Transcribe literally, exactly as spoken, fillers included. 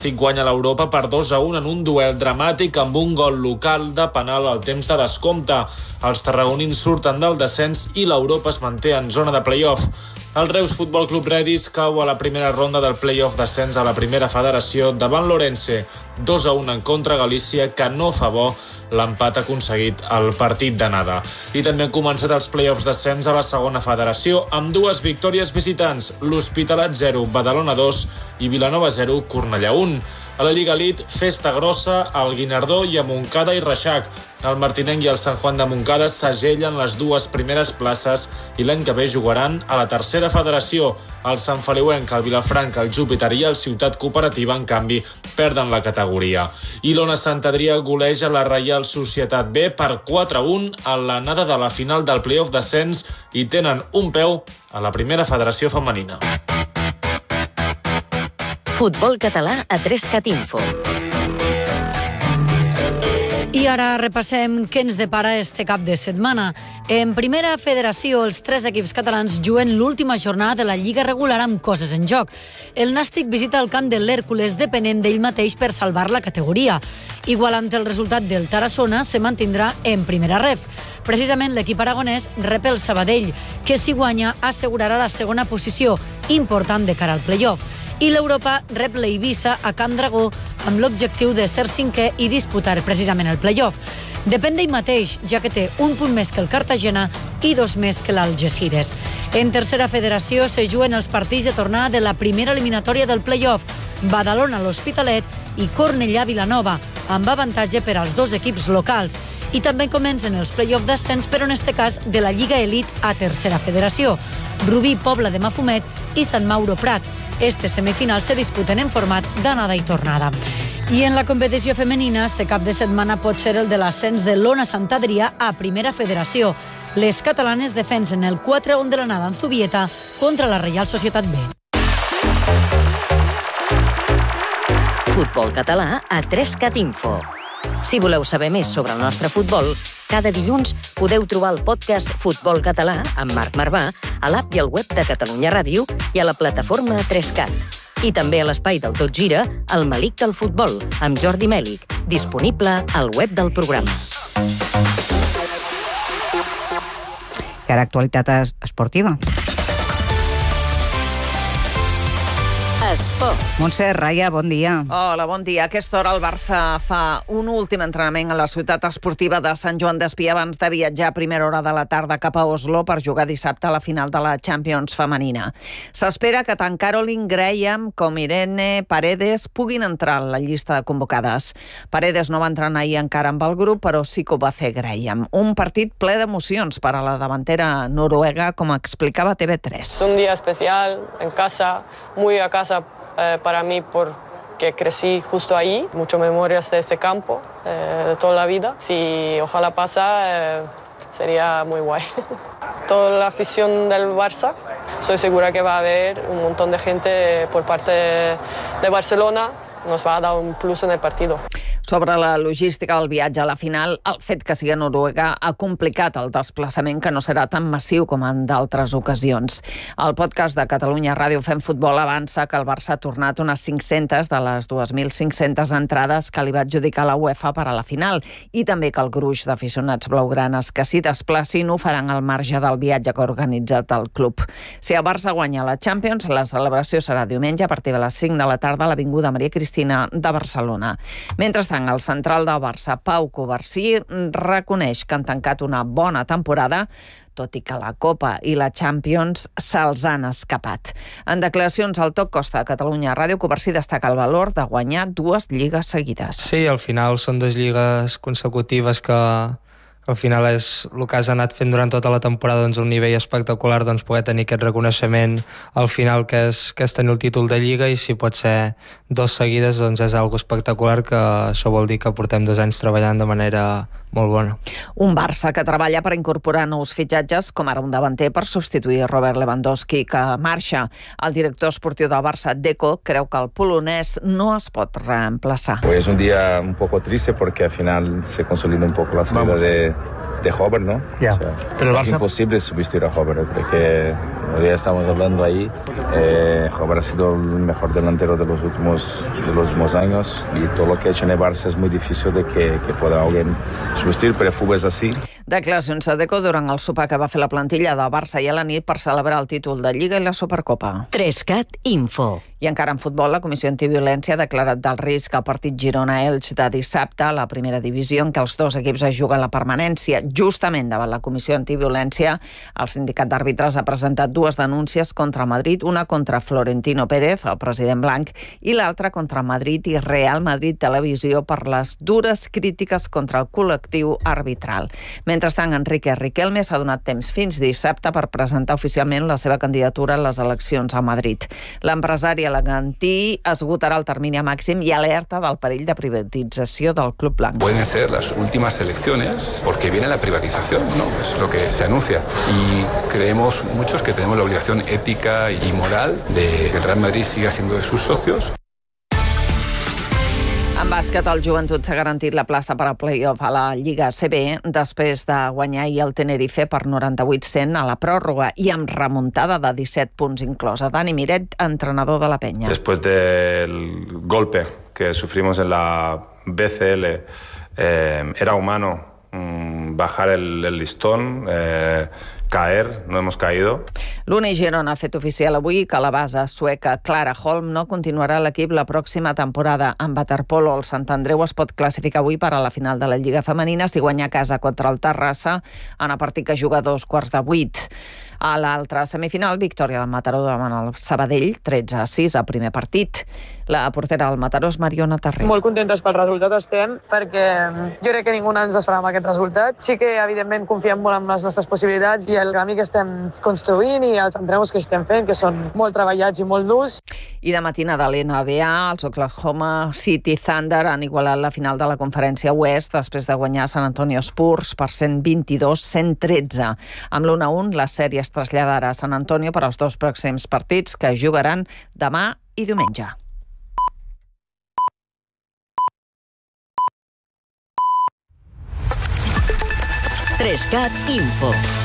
guanya l'Europa per dos a un en un duel dramàtic amb un gol local de penal al temps de descompte. Els tarragonins surten del descens i l'Europa es manté en zona de play-off. El Reus Futbol Club Redis cau a la primera ronda del play-off descens a la primera federació davant l'Orense. dos a un en contra Galícia, que no fa bo l'empat aconseguit al partit d'anada. I també han començat els play-offs descens a la segona federació amb dues victòries visitants, l'Hospitalet zero, Badalona dos i Vilanova zero, Cornellà un. A la Lliga Elite, festa grossa al Guinardó i a Montcada i Reixac. El Martinenc i el Sant Juan de Montcada segellen les dues primeres places i l'any que ve jugaran a la tercera federació. El Sant Feliuenc, el Vilafranca, el Júpiter i el Ciutat Cooperativa, en canvi, perden la categoria. I l'Ona Sant Adrià goleja la Reial Societat B per quatre a un a l'anada de la final del play-off descens i tenen un peu a la primera federació femenina. Futbol català a tres cat info. I ara repassem què ens depara este cap de setmana. En primera federació, els tres equips catalans juguen l'última jornada de la Lliga regular amb coses en joc. El Nàstic visita el camp de l'Hèrcules, depenent d'ell mateix per salvar la categoria. Igualant el resultat del Tarassona, se mantindrà en primera ref. Precisament l'equip aragonès rep el Sabadell, que si guanya assegurarà la segona posició, important de cara al play-off. I l'Europa rep l'Eivissa a Can Dragó amb l'objectiu de ser cinquè i disputar precisament el play-off. Depèn d'ell mateix, ja que té un punt més que el Cartagena i dos més que l'Algeciras. En tercera federació se juguen els partits de tornada de la primera eliminatòria del play-off, Badalona l'Hospitalet i Cornellà Vilanova, amb avantatge per als dos equips locals. I també comencen els play-off d'ascens, però en este cas de la Lliga Elite a tercera federació. Rubí, Pobla de Mafumet i Sant Mauro Prat. Estes semifinals se disputen en format d'anada i tornada. I en la competició femenina, este cap de setmana pot ser el de l'ascens de l'Ona Sant Adrià a primera federació. Les catalanes defensen el quatre a un de l'anada en Zubieta contra la Reial Societat B. Futbol català a tres cat info. Si voleu saber més sobre el nostre futbol, cada dilluns podeu trobar el podcast Futbol Català amb Marc Marvà a l'app i al web de Catalunya Ràdio i a la plataforma tres cat. I també a l'espai del Tot Gira, el Malic del Futbol, amb Jordi Mèlic, disponible al web del programa. I ara actualitat esportiva. Esport. Montse Raya, bon dia. Hola, bon dia. A aquesta hora el Barça fa un últim entrenament a la ciutat esportiva de Sant Joan d'Espí abans de viatjar a primera hora de la tarda cap a Oslo per jugar dissabte a la final de la Champions femenina. S'espera que tant Caroline Graham com Irene Paredes puguin entrar a la llista de convocades. Paredes no va entrenar ahir encara amb el grup, però sí que ho va fer Graham. Un partit ple d'emocions per a la davantera noruega, com explicava T V tres. Es un día especial, en casa, muy a casa eh, para mí porque crecí justo ahí. Muchas memorias de este campo, eh, de toda la vida. Si ojalá pasa, eh, sería muy guay. Toda la afición del Barça, estoy segura que va a haber un montón de gente por parte de, de Barcelona. Nos va a dar un plus en el partido. Sobre la logística del viatge a la final, el fet que sigui a Noruega ha complicat el desplaçament, que no serà tan massiu com en d'altres ocasions. El podcast de Catalunya Ràdio Fem Futbol avança que el Barça ha tornat unes cinc-centes de les dues mil cinc-centes entrades que li va adjudicar la UEFA per a la final, i també que el gruix d'aficionats blaugranes que s'hi desplacin ho faran al marge del viatge que ha organitzat el club. Si el Barça guanya la Champions, la celebració serà diumenge a partir de les cinc de la tarda a l'Avinguda Maria Cristina de Barcelona. Mentrestant, el central del Barça, Pau Covarsí, reconeix que han tancat una bona temporada, tot i que la Copa i la Champions se'ls han escapat. En declaracions al Top Costa de Catalunya Ràdio, Covarsí destaca el valor de guanyar dues lligues seguides. Sí, al final són dues lligues consecutives que, que al final és el que has anat fent durant tota la temporada, doncs, un nivell espectacular, doncs, poder tenir aquest reconeixement al final, que és, que és tenir el títol de Lliga, i si pot ser dos seguides, doncs és algo espectacular, que això vol dir que portem dos anys treballant de manera molt bona. Un Barça que treballa per incorporar nous fitxatges, com ara un davanter per substituir Robert Lewandowski, que marxa. El director esportiu del Barça, Deco, creu que el polonès no es pot reemplaçar. Pues es un día un poco triste porque al final se consolida un poco la salida de, de Robert, ¿no? Yeah. O sea, Pero el es Barça... imposible sustituir a Robert, porque Hoy estamos hablando ahí. Eh, habrá sido el mejor delantero de los últimos de los últimos años y todo lo que ha hecho en el Barça es muy difícil de que, que pueda alguien substituir, però el futbol és així. Declaracions de Deco durant el sopar que va fer la plantilla del Barça i a la nit per celebrar el títol de Lliga i la Supercopa. tres cat Info. I encara en futbol, la Comissió Antiviolència ha declarat del risc al partit Girona-Elx de dissabte a la primera divisió, en què els dos equips es juguen la permanència. Justament davant la Comissió Antiviolència, el sindicat d'àrbitres ha presentat dues denúncies contra Madrid, una contra Florentino Pérez, el president blanc, i l'altra contra Madrid i Real Madrid Televisió per les dures crítiques contra el col·lectiu arbitral. Mentrestant, Enrique Riquelme s'ha donat temps fins dissabte per presentar oficialment la seva candidatura a les eleccions a Madrid. L'empresari alacantí esgotarà el termini màxim i alerta del perill de privatització del club blanc. Pueden ser las últimas elecciones porque viene la privatización, ¿no? Es lo que se anuncia. Y creemos muchos que tenemos la obligación ética y moral de que el Real Madrid siga siendo de sus socios. En bàsquet, el Joventut s'ha garantit la plaça per a play-off a la Lliga A C B després de guanyar ahir el Tenerife per noranta-vuit cent a la pròrroga i amb remuntada de disset punts inclosa. Dani Miret, entrenador de la Penya. Después del golpe que sufrimos en la B C L, eh, era humano mmm, bajar el, el listón, eh, caer, no hemos caído. L'Uni Girona ha fet oficial avui que la base sueca Clara Holm no continuarà a l'equip la pròxima temporada. En waterpolo, el Sant Andreu es pot classificar avui per a la final de la Lliga Femenina si guanya a casa contra el Terrassa en el partit que juga a dos quarts de vuit. A l'altra semifinal, victòria del Mataró davant el Sabadell, tretze a sis al primer partit. La portera del Mataró és Mariona Tarré. Molt contentes pel resultat estem, perquè jo crec que ningú ens esperava aquest resultat. Sí que, evidentment, confiem molt en les nostres possibilitats i el camí que estem construint i els entrenos que estem fent, que són molt treballats i molt durs. I de matinada a l'N B A, els Oklahoma City Thunder han igualat la final de la conferència Oest després de guanyar San Antonio Spurs per cent vint-i-dos a cent tretze. Amb l'u a un, la sèrie es traslladarà a San Antonio per als dos pròxims partits que jugaran demà i diumenge. tres cat Info.